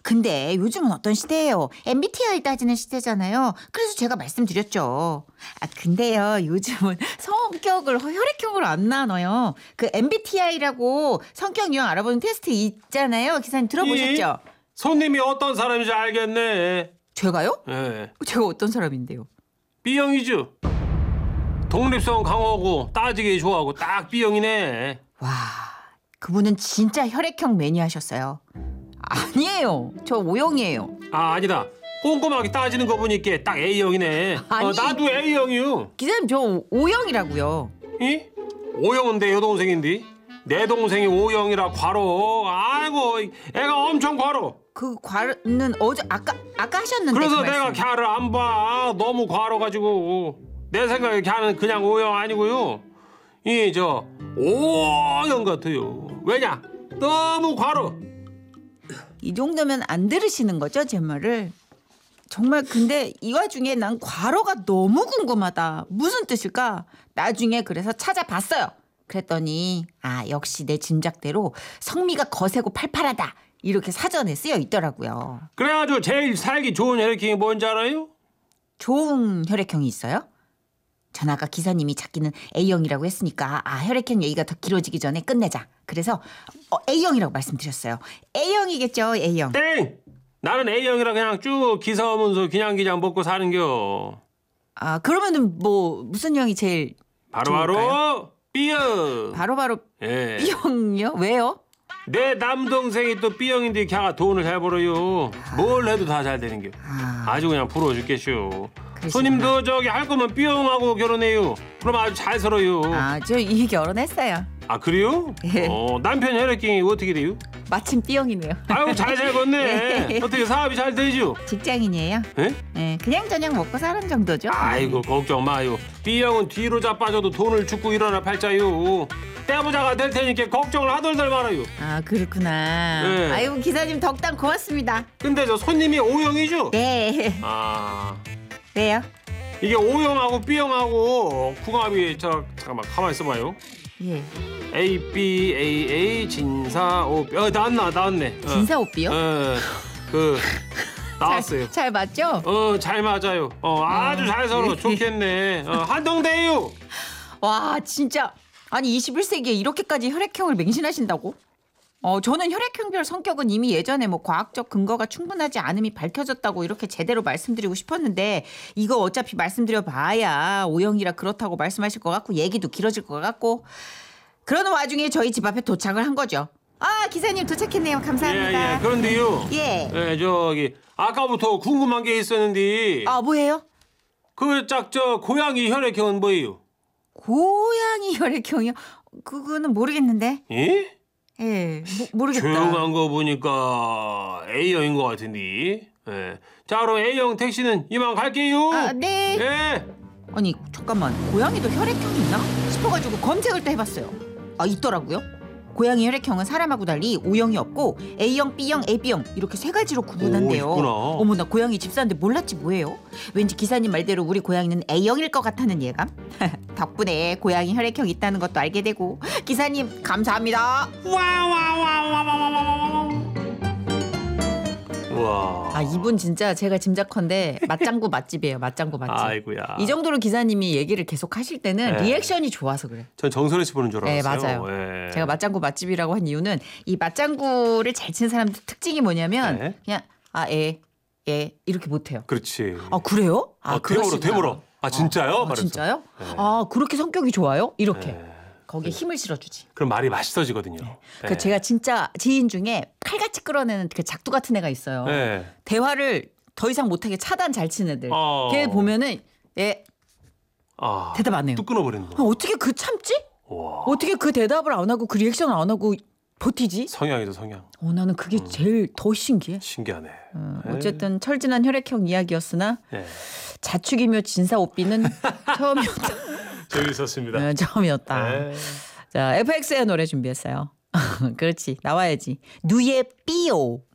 근데 요즘은 어떤 시대예요? MBTI 따지는 시대잖아요. 그래서 제가 말씀드렸죠. 근데요, 요즘은 성격을 혈액형으로 안 나눠요. 그 MBTI라고 성격 유형 알아보는 테스트 있잖아요. 기사님 들어보셨죠? 손님이 어떤 사람인지 알겠네. 제가요? 예. 제가 어떤 사람인데요? B형이죠. 독립성 강하고 따지기 좋아하고 딱 B형이네. 와, 그분은 진짜 혈액형 매니아셨어요. 아니에요. 저 O형이에요. 아니다. 꼼꼼하게 따지는 거 보니까 딱 A형이네. 아니. 나도 A형이요. 기사님 저 O형이라고요. 이? O형은 내 여동생인데. 내 동생이 O형이라 과로. 아이고 애가 엄청 과로. 그 과는 어제 아까 하셨는데. 그래서 그 내가 말씀. 걔를 안 봐. 너무 과로가지고. 내 생각에 걔는 그냥 O형 아니고요. O형 같아요. 왜냐? 너무 과로. 이 정도면 안 들으시는 거죠, 제 말을? 정말 근데 이 와중에 난 과로가 너무 궁금하다. 무슨 뜻일까? 나중에 그래서 찾아봤어요. 그랬더니 역시 내 짐작대로 성미가 거세고 팔팔하다. 이렇게 사전에 쓰여 있더라고요. 그래가지고 제일 살기 좋은 혈액형이 뭔지 알아요? 좋은 혈액형이 있어요? 전 아까 기사님이 찾기는 A형이라고 했으니까 혈액형 얘기가 더 길어지기 전에 끝내자. 그래서 A형이라고 말씀드렸어요. A형이겠죠, A형. 땡! 나는 A형이라 그냥 쭉 기사 오면서 그냥 먹고 사는겨. 그러면은 무슨 형이 제일 바로 B형. 바로 예. B형이요? 왜요? 내 남동생이 또 B형인데 걔가 돈을 잘 벌어요. 뭘 해도 다 잘 되는겨. 아주 그냥 부러워 죽겠쇼. 손님도 할 거면 B형하고 결혼해요. 그럼 아주 잘 살아요. 저 이미 결혼했어요. 그래요? 예. 남편 혈액형이 어떻게 돼요? 마침 B형이네요. 아유 잘 살겠네. 예. 어떻게 사업이 잘 되죠? 직장인이에요. 예? 네, 그냥 저냥 먹고 사는 정도죠. 아이고 걱정 마요. B형은 뒤로 자빠져도 돈을 줍고 일어날 팔자요. 떼부자가 될 테니까 걱정을 하덜덜 말아요. 그렇구나. 네. 아이고 기사님 덕담 고맙습니다. 근데 저 손님이 O형이죠? 네. 왜요? 이게 O형하고 B형하고 궁합이 잠깐만 가만히 있어봐요. 예. A, B, A, A, 진사, O, B. 나왔네. 진사오삐요? 나왔어요. 잘 맞죠? 잘 맞아요. 아주 잘 살아. 좋겠네. 한동대요. 와 진짜 아니 21세기에 이렇게까지 혈액형을 맹신하신다고? 저는 혈액형별 성격은 이미 예전에 과학적 근거가 충분하지 않음이 밝혀졌다고 이렇게 제대로 말씀드리고 싶었는데 이거 어차피 말씀드려봐야 O형이라 그렇다고 말씀하실 것 같고 얘기도 길어질 것 같고 그러는 와중에 저희 집 앞에 도착을 한 거죠. 기사님 도착했네요. 감사합니다. 예. 그런데요. 예. 아까부터 궁금한 게 있었는데. 뭐예요? 고양이 혈액형은 뭐예요? 고양이 혈액형이요? 그거는 모르겠는데. 예? 예, 모르겠다. 조용한 거 보니까 A형인 것 같은데. 예. 자, 그럼 A형 택시는 이만 갈게요. 네. 예. 아니 잠깐만 고양이도 혈액형이 있나 싶어가지고 검색을 또 해봤어요. 있더라고요. 고양이 혈액형은 사람하고 달리 O형이 없고 A형, B형, AB형 이렇게 세 가지로 구분한대요. 있구나. 어머나 고양이 집사인데 몰랐지 뭐예요. 왠지 기사님 말대로 우리 고양이는 A형일 것 같다는 예감. 덕분에 고양이 혈액형이 있다는 것도 알게 되고 기사님 감사합니다. 와. 이분 진짜 제가 짐작컨대 맛장구 맛집이에요. 맛장구 맛집. 아이고야. 이 정도로 기사님이 얘기를 계속 하실 때는 네. 리액션이 좋아서 그래. 전 정선혜 씨 보는 줄 네, 알았어요. 맞아요. 예. 제가 맛장구 맛집이라고 한 이유는 이 맛장구를 잘 치는 사람들 특징이 뭐냐면 네. 그냥 이렇게 못해요. 그렇지. 그래요? 되물어. 진짜요? 말했어. 진짜요? 네. 그렇게 성격이 좋아요? 이렇게. 네. 거기에 힘을 실어주지. 그럼 말이 맛있어지거든요. 네. 제가 진짜 지인 중에 칼같이 끌어내는 그 작두 같은 애가 있어요. 네. 대화를 더 이상 못하게 차단 잘 치는 애들. 걔 보면은 대답 안 해요. 뚝 끊어버리는 거. 어떻게 그 참지? 와. 어떻게 그 대답을 안 하고 그 리액션을 안 하고 버티지? 성향이죠, 성향. 나는 그게 제일 더 신기해. 신기하네. 어쨌든 철진한 혈액형 이야기였으나 네. 자축이며 진사오삐는 처음이었다. 재밌었습니다. 처음이었다. 네. 자, FX의 노래 준비했어요. 그렇지, 나와야지. 누의 삐오.